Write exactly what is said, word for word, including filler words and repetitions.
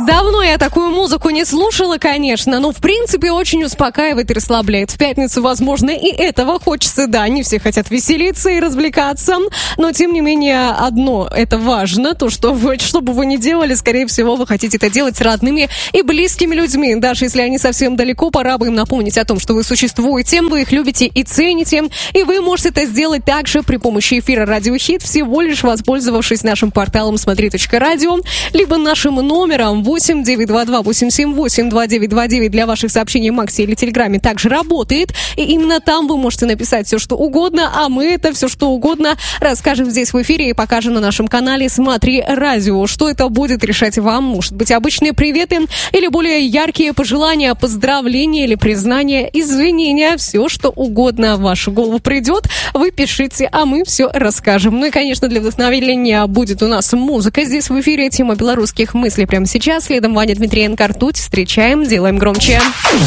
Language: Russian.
Давно я такую музыку не слушала, конечно, но в принципе очень успокаивает и расслабляет. В пятницу, возможно, и этого хочется, да, не все хотят веселиться и развлекаться, но тем не менее одно, это важно, то, что вы, что бы вы ни делали, скорее всего, вы хотите это делать с родными и близкими людьми, даже если они совсем далеко, пора бы им напомнить о том, что вы существуете, вы их любите и цените, и вы можете это сделать также при помощи эфира Радио Хит, всего лишь воспользовавшись нашим порталом смотри точка радио, либо нашим номером восемь девять два два восемь семь восемь два девять два девять для ваших сообщений в Максе или Телеграме также работает. И именно там вы можете написать все, что угодно, а мы это все, что угодно расскажем здесь в эфире и покажем на нашем канале «Смотри радио». Что это будет, решать вам. Может быть, обычные приветы или более яркие пожелания, поздравления или признания, извинения. Все, что угодно в вашу голову придет, вы пишите, а мы все расскажем. Ну и, конечно, для вдохновения будет у нас музыка здесь в эфире. Тема белорусских мыслей прямо сейчас. Следом Ваня Дмитриенко, «Ртуть». Встречаем, делаем громче.